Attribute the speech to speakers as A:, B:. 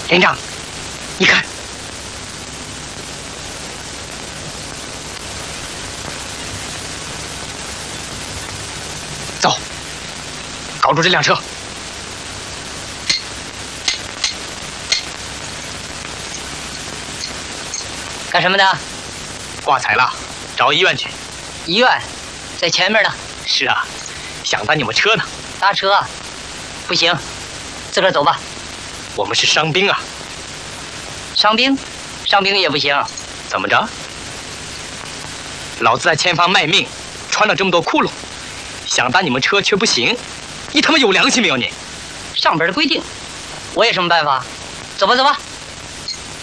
A: 连长，你看，走，搞住这辆车。
B: 干什么的？
A: 挂彩了，找医院去。
B: 医院，在前面呢。
A: 是啊，想搭你们车呢。
B: 搭车？不行，自个儿走吧。
A: 我们是伤兵啊。
B: 伤兵？伤兵也不行。
A: 怎么着？老子在前方卖命，穿了这么多窟窿，想搭你们车却不行，你他妈有良心没有你？
B: 上边的规定，我有什么办法？走吧，走吧。